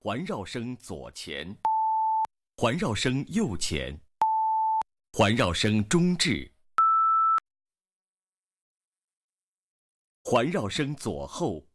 环绕声左前，环绕声右前，环绕声中置，环绕声左后。